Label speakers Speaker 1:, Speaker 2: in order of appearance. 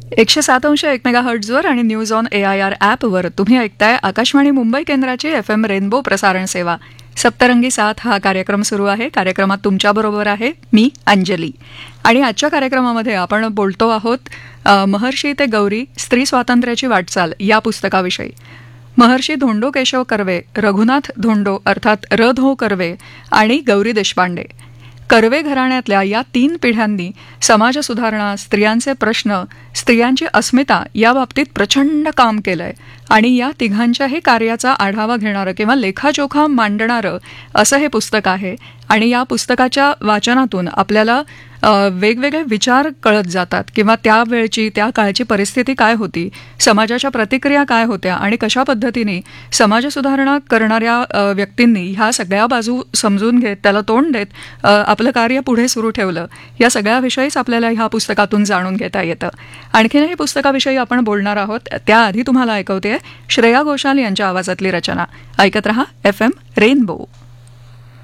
Speaker 1: 107.1 मेगाहर्ट्झवर आणि news on AIR ॲपवर तुम्ही ऐकताय आकाशवाणी मुंबई केंद्राची FM रेनबो प्रसारण सेवा. सप्तरंगी साथ हा कार्यक्रम सुरू आहे. कार्यक्रमात तुमच्याबरोबर आहे मी अंजली. आणि आजच्या कार्यक्रमामध्ये आपण बोलतो आहोत महर्षी ते गौरी स्त्री स्वातंत्र्याची वाटचाल या पुस्तकाविषयी. महर्षी धोंडो केशव कर्वे, रघुनाथ धोंडो अर्थात र.धो. कर्वे आणि गौरी देशपांडे कर्वे घराण्यातल्या या 3 पिढ्यांनी समाजसुधारणा, स्त्रियांचे प्रश्न, स्त्रियांची अस्मिता याबाबतीत प्रचंड काम केलंय. आणि या तिघांच्याही कार्याचा आढावा घेणारं किंवा लेखाजोखा मांडणारं असं हे पुस्तक आहे. आणि या पुस्तकाच्या वाचनातून आपल्याला वेगवेगळे विचार कळत जातात किंवा त्यावेळची त्या काळची परिस्थिती काय होती, समाजाच्या प्रतिक्रिया काय होत्या आणि कशा पद्धतीने समाजसुधारणा करणाऱ्या व्यक्तींनी ह्या सगळ्या बाजू समजून घेत त्याला तोंड देत आपलं कार्य पुढे सुरू ठेवलं, या सगळ्याविषयीच आपल्याला ह्या पुस्तकातून जाणून घेता येतं. आणखीनही पुस्तकाविषयी आपण बोलणार आहोत. त्याआधी तुम्हाला ऐकवते श्रेया घोषाल यांच्या आवाजातली रचना. ऐकत रहा FM रेनबो.